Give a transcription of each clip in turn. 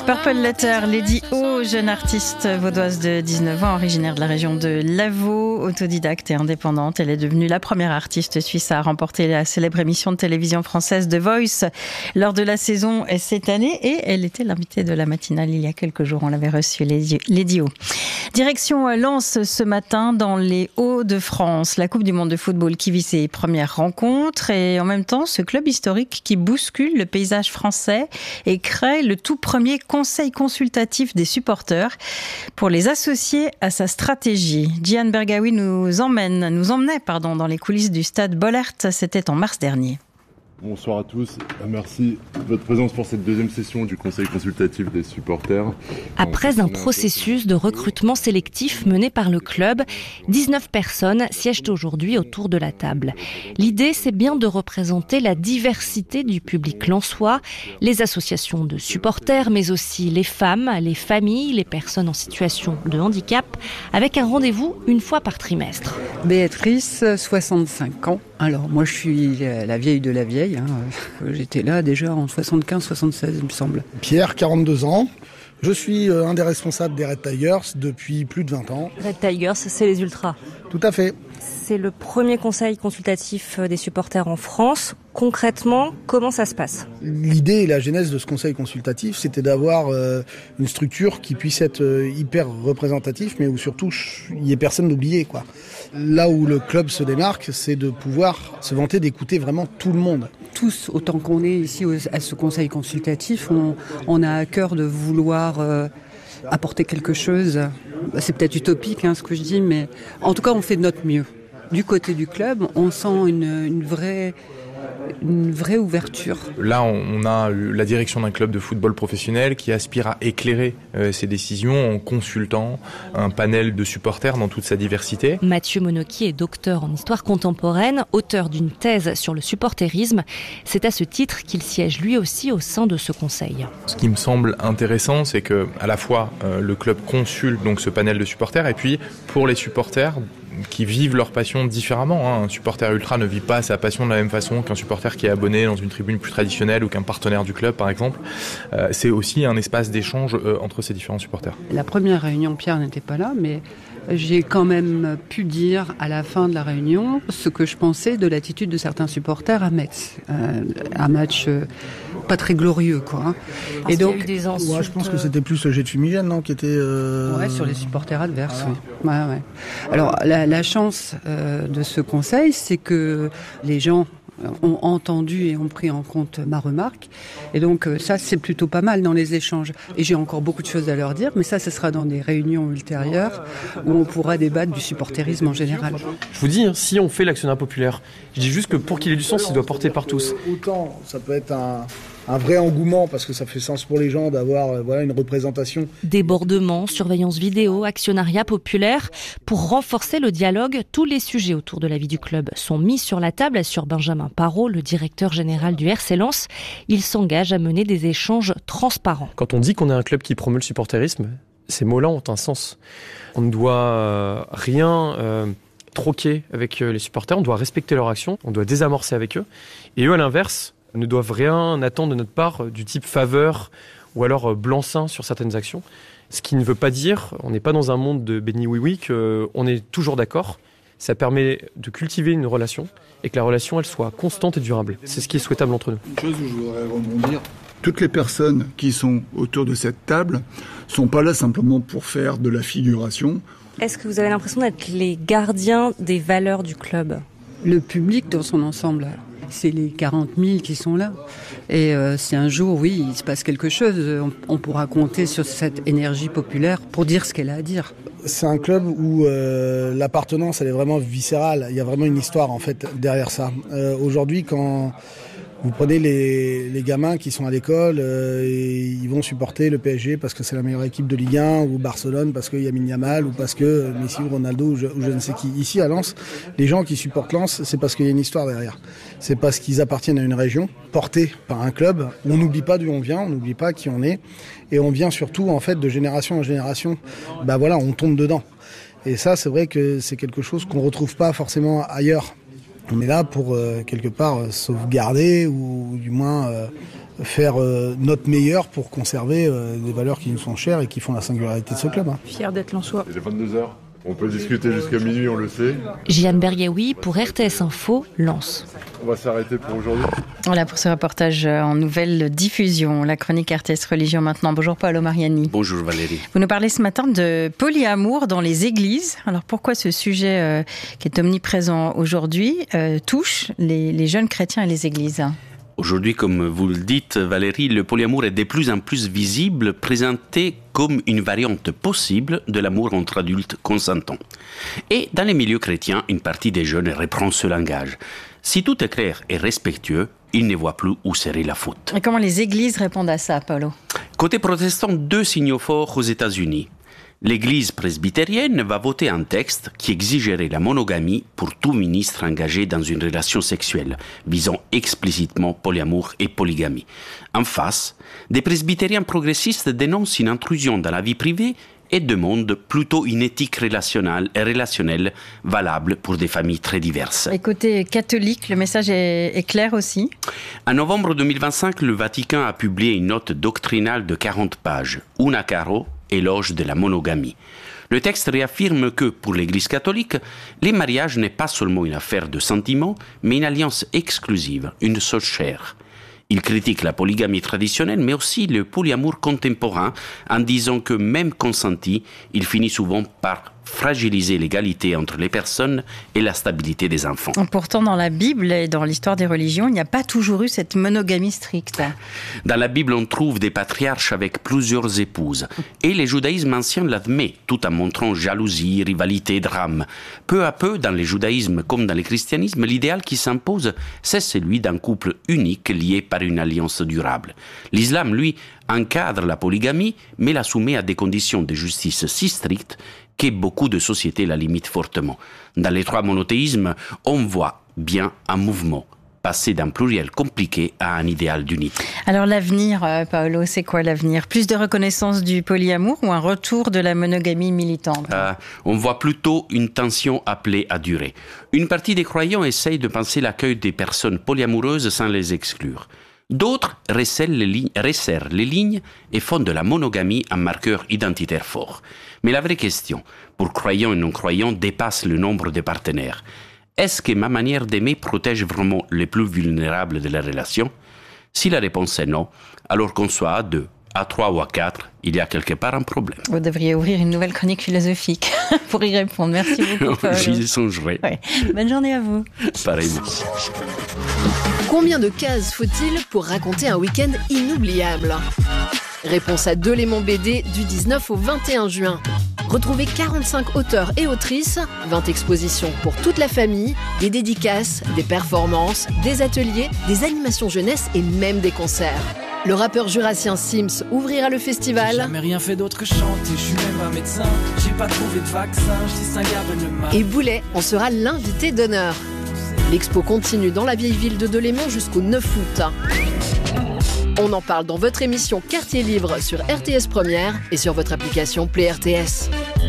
Purple Letter, Lady O, jeune artiste vaudoise de 19 ans, originaire de la région de Lavaux, autodidacte et indépendante. Elle est devenue la première artiste suisse à remporter la célèbre émission de télévision française The Voice lors de la saison cette année. Et elle était l'invitée de la matinale il y a quelques jours. On l'avait reçue, Lady O. Direction Lens ce matin dans les Hauts-de-France. La Coupe du Monde de football qui vit ses premières rencontres et en même temps ce club historique qui bouscule le paysage français et crée le tout premier conseil consultatif des supporters pour les associer à sa stratégie. Gian Bergawi nous emmenait dans les coulisses du stade Bollaert. C'était en mars dernier. Bonsoir à tous, merci de votre présence pour cette deuxième session du Conseil consultatif des supporters. Après un processus de recrutement sélectif mené par le club, 19 personnes siègent aujourd'hui autour de la table. L'idée, c'est bien de représenter la diversité du public lensois, les associations de supporters, mais aussi les femmes, les familles, les personnes en situation de handicap, avec un rendez-vous une fois par trimestre. Béatrice, 65 ans. Alors moi je suis la vieille de la vieille, j'étais là déjà en 75-76 il me semble. Pierre, 42 ans, je suis un des responsables des Red Tigers depuis plus de 20 ans. Red Tigers, c'est les ultras. Tout à fait. C'est le premier conseil consultatif des supporters en France. Concrètement, comment ça se passe ? L'idée et la genèse de ce conseil consultatif, c'était d'avoir une structure qui puisse être hyper représentative, mais où surtout il n'y ait personne d'oublié, quoi. Là où le club se démarque, c'est de pouvoir se vanter d'écouter vraiment tout le monde. Tous, autant qu'on est ici à ce conseil consultatif, on a à cœur de vouloir apporter quelque chose. C'est peut-être utopique ce que je dis, mais en tout cas on fait de notre mieux. Du côté du club, on sent une vraie ouverture. Là, on a la direction d'un club de football professionnel qui aspire à éclairer ses décisions en consultant un panel de supporters dans toute sa diversité. Mathieu Monocchi est docteur en histoire contemporaine, auteur d'une thèse sur le supporterisme. C'est à ce titre qu'il siège lui aussi au sein de ce conseil. Ce qui me semble intéressant, c'est que à la fois le club consulte donc ce panel de supporters et puis pour les supporters qui vivent leur passion différemment. Un supporter ultra ne vit pas sa passion de la même façon qu'un supporter qui est abonné dans une tribune plus traditionnelle ou qu'un partenaire du club, par exemple. C'est aussi un espace d'échange entre ces différents supporters. La première réunion, Pierre n'était pas là, mais j'ai quand même pu dire à la fin de la réunion ce que je pensais de l'attitude de certains supporters à Metz. Un match pas très glorieux, quoi. Et donc, il y a eu des insultes. Ouais, je pense que c'était plus le jet de fumigène, non, qui était. Ouais, sur les supporters adverses. Voilà. Ouais. Alors la chance de ce conseil, c'est que les gens ont entendu et ont pris en compte ma remarque. Et donc ça, c'est plutôt pas mal dans les échanges. Et j'ai encore beaucoup de choses à leur dire, mais ça, ce sera dans des réunions ultérieures où on pourra débattre du supporterisme en général. Je vous dis, si on fait l'actionnariat populaire, je dis juste que pour qu'il ait du sens, il doit porter par tous. Autant ça peut être un vrai engouement parce que ça fait sens pour les gens d'avoir une représentation. Débordement, surveillance vidéo, actionnariat populaire. Pour renforcer le dialogue, tous les sujets autour de la vie du club sont mis sur la table, assure Benjamin Parot, le directeur général du RC Lens. Il s'engage à mener des échanges transparents. Quand on dit qu'on est un club qui promeut le supporterisme, ces mots-là ont un sens. On ne doit rien troquer avec les supporters, on doit respecter leur action, on doit désamorcer avec eux. Et eux, à l'inverse, ne doivent rien attendre de notre part du type faveur ou alors blanc-seing sur certaines actions. Ce qui ne veut pas dire, on n'est pas dans un monde de béni oui-oui, qu'on est toujours d'accord. Ça permet de cultiver une relation et que la relation, elle soit constante et durable. C'est ce qui est souhaitable entre nous. Une chose où je voudrais rebondir, toutes les personnes qui sont autour de cette table sont pas là simplement pour faire de la figuration. Est-ce que vous avez l'impression d'être les gardiens des valeurs du club ? Le public dans son ensemble, c'est les 40 000 qui sont là. Et si un jour, oui, il se passe quelque chose, on pourra compter sur cette énergie populaire pour dire ce qu'elle a à dire. C'est un club où l'appartenance, elle est vraiment viscérale. Il y a vraiment une histoire, en fait, derrière ça. Aujourd'hui, quand vous prenez les gamins qui sont à l'école et ils vont supporter le PSG parce que c'est la meilleure équipe de Ligue 1 ou Barcelone parce qu'il y a Lamine Yamal ou parce que Messi ou Ronaldo ou je ne sais qui. Ici à Lens, les gens qui supportent Lens, c'est parce qu'il y a une histoire derrière. C'est parce qu'ils appartiennent à une région portée par un club où on n'oublie pas d'où on vient, on n'oublie pas qui on est et on vient surtout en fait de génération en génération. On tombe dedans. Et ça, c'est vrai que c'est quelque chose qu'on retrouve pas forcément ailleurs. On est là pour quelque part sauvegarder ou du moins faire notre meilleur pour conserver des valeurs qui nous sont chères et qui font la singularité de ce club. Fier d'être lensois. Il est 22h. On peut discuter jusqu'à minuit, on le sait. Jeanne Bergaoui pour RTS Info, Lens. On va s'arrêter pour aujourd'hui. Voilà pour ce reportage en nouvelle diffusion. La chronique RTS Religion maintenant. Bonjour Paolo Mariani. Bonjour Valérie. Vous nous parlez ce matin de polyamour dans les églises. Alors pourquoi ce sujet qui est omniprésent aujourd'hui touche les jeunes chrétiens et les églises ? Aujourd'hui, comme vous le dites, Valérie, le polyamour est de plus en plus visible, présenté comme une variante possible de l'amour entre adultes consentants. Et dans les milieux chrétiens, une partie des jeunes reprend ce langage. Si tout est clair et respectueux, ils ne voient plus où serait la faute. Et comment les églises répondent à ça, Paolo ? Côté protestant, 2 signaux forts aux États-Unis. L'Église presbytérienne va voter un texte qui exigerait la monogamie pour tout ministre engagé dans une relation sexuelle, visant explicitement polyamour et polygamie. En face, des presbytériens progressistes dénoncent une intrusion dans la vie privée et demandent plutôt une éthique relationnelle valable pour des familles très diverses. Et côté catholique, le message est clair aussi ? En novembre 2025, le Vatican a publié une note doctrinale de 40 pages, Una Caro, éloge de la monogamie. Le texte réaffirme que, pour l'Église catholique, les mariages n'est pas seulement une affaire de sentiments, mais une alliance exclusive, une chose chère. Il critique la polygamie traditionnelle, mais aussi le polyamour contemporain, en disant que même consenti, il finit souvent par fragiliser l'égalité entre les personnes et la stabilité des enfants. Pourtant, dans la Bible et dans l'histoire des religions, il n'y a pas toujours eu cette monogamie stricte. Dans la Bible, on trouve des patriarches avec plusieurs épouses. Et le judaïsme ancien l'admet, tout en montrant jalousie, rivalité, drame. Peu à peu, dans le judaïsme comme dans le christianisme, l'idéal qui s'impose, c'est celui d'un couple unique lié par une alliance durable. L'islam, lui, encadre la polygamie, mais la soumet à des conditions de justice si strictes que beaucoup de sociétés la limitent fortement. Dans les 3 monothéismes, on voit bien un mouvement, passer d'un pluriel compliqué à un idéal d'unité. Alors l'avenir, Paolo, c'est quoi l'avenir ? Plus de reconnaissance du polyamour ou un retour de la monogamie militante ? On voit plutôt une tension appelée à durer. Une partie des croyants essaye de penser l'accueil des personnes polyamoureuses sans les exclure. D'autres resserrent les lignes et font de la monogamie un marqueur identitaire fort. Mais la vraie question, pour croyants et non-croyants, dépasse le nombre de partenaires. Est-ce que ma manière d'aimer protège vraiment les plus vulnérables de la relation ? Si la réponse est non, alors qu'on soit à 2, à 3 ou à 4, il y a quelque part un problème. Vous devriez ouvrir une nouvelle chronique philosophique pour y répondre. Merci beaucoup, Paolo. J'y songerai. Ouais. Bonne journée à vous. Pareillement. Combien de cases faut-il pour raconter un week-end inoubliable ? Réponse à Delémont BD du 19 au 21 juin. Retrouvez 45 auteurs et autrices, 20 expositions pour toute la famille, des dédicaces, des performances, des ateliers, des animations jeunesse et même des concerts. Le rappeur jurassien Sims ouvrira le festival. J'ai jamais rien fait d'autre que chanter, je suis même pas médecin, j'ai pas trouvé de vaccin, je distingue à peine le mal. Et Boulet en sera l'invité d'honneur. L'expo continue dans la vieille ville de Delémont jusqu'au 9 août. On en parle dans votre émission Quartier Libre sur RTS Première et sur votre application Play RTS.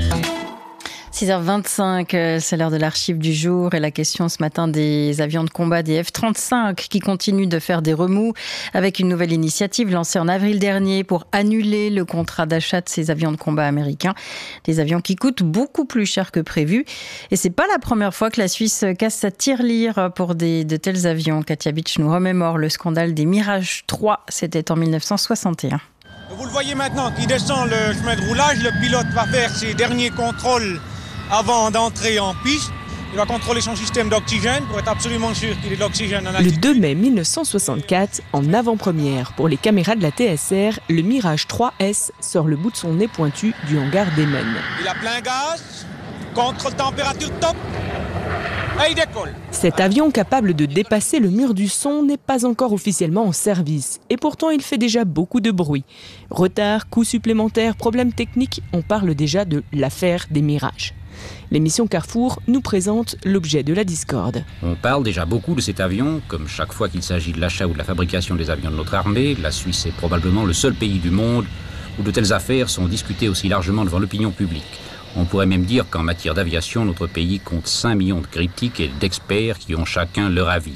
6h25, c'est l'heure de l'archive du jour et la question ce matin des avions de combat des F-35 qui continuent de faire des remous avec une nouvelle initiative lancée en avril dernier pour annuler le contrat d'achat de ces avions de combat américains. Des avions qui coûtent beaucoup plus cher que prévu. Et c'est pas la première fois que la Suisse casse sa tirelire pour de tels avions. Katia Bitsch nous remémore le scandale des Mirage 3. C'était en 1961. Vous le voyez maintenant, qui descend le chemin de roulage, le pilote va faire ses derniers contrôles avant d'entrer en piste. Il va contrôler son système d'oxygène pour être absolument sûr qu'il ait de l'oxygène dans la Le 2 mai 1964, en avant-première pour les caméras de la TSR, le Mirage 3S sort le bout de son nez pointu du hangar d'Emmen. Il a plein gaz, contrôle température top, et il décolle. Cet avion capable de dépasser le mur du son n'est pas encore officiellement en service. Et pourtant, il fait déjà beaucoup de bruit. Retard, coûts supplémentaires, problèmes techniques, on parle déjà de l'affaire des Mirages. L'émission Carrefour nous présente l'objet de la discorde. On parle déjà beaucoup de cet avion, comme chaque fois qu'il s'agit de l'achat ou de la fabrication des avions de notre armée. La Suisse est probablement le seul pays du monde où de telles affaires sont discutées aussi largement devant l'opinion publique. On pourrait même dire qu'en matière d'aviation, notre pays compte 5 millions de critiques et d'experts qui ont chacun leur avis.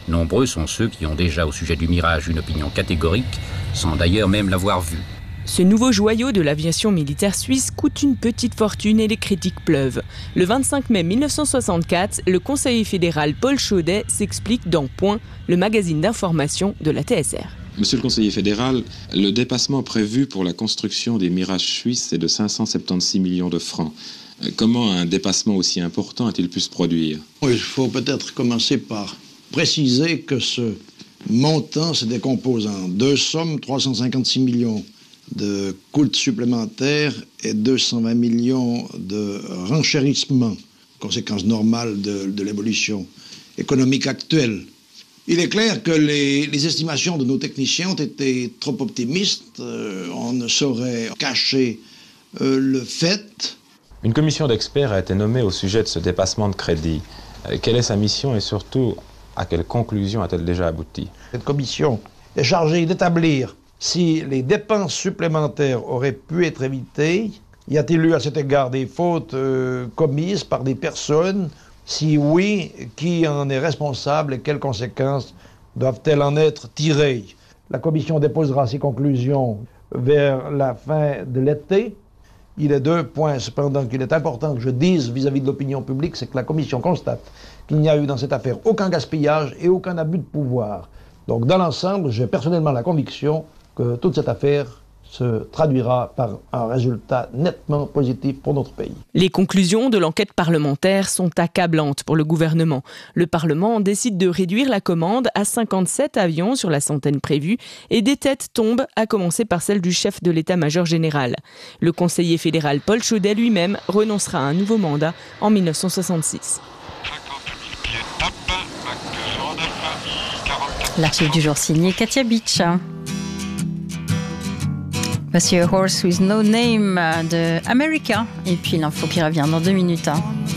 Nombreux sont ceux qui ont déjà au sujet du Mirage une opinion catégorique, sans d'ailleurs même l'avoir vu. Ce nouveau joyau de l'aviation militaire suisse coûte une petite fortune et les critiques pleuvent. Le 25 mai 1964, le conseiller fédéral Paul Chaudet s'explique dans Point, le magazine d'information de la TSR. Monsieur le conseiller fédéral, le dépassement prévu pour la construction des Mirages suisses est de 576 millions de francs. Comment un dépassement aussi important a-t-il pu se produire ? Il faut peut-être commencer par préciser que ce montant se décompose en deux sommes, 356 millions de coûts supplémentaires et 220 millions de renchérissement, conséquence normale de l'évolution économique actuelle. Il est clair que les estimations de nos techniciens ont été trop optimistes. On ne saurait cacher le fait. Une commission d'experts a été nommée au sujet de ce dépassement de crédit. Quelle est sa mission et surtout, à quelle conclusion a-t-elle déjà abouti ? Cette commission est chargée d'établir si les dépenses supplémentaires auraient pu être évitées. Y a-t-il eu à cet égard des fautes commises par des personnes ? Si oui, qui en est responsable et quelles conséquences doivent-elles en être tirées ? La commission déposera ses conclusions vers la fin de l'été. Il est deux points cependant qu'il est important que je dise vis-à-vis de l'opinion publique, c'est que la commission constate qu'il n'y a eu dans cette affaire aucun gaspillage et aucun abus de pouvoir. Donc dans l'ensemble, j'ai personnellement la conviction que toute cette affaire se traduira par un résultat nettement positif pour notre pays. Les conclusions de l'enquête parlementaire sont accablantes pour le gouvernement. Le Parlement décide de réduire la commande à 57 avions sur la centaine prévue et des têtes tombent, à commencer par celle du chef de l'état-major général. Le conseiller fédéral Paul Chaudet lui-même renoncera à un nouveau mandat en 1966. L'archive du jour signée Katia Beach. Voici A Horse with No Name de America. Et puis l'info qui revient dans 2 minutes.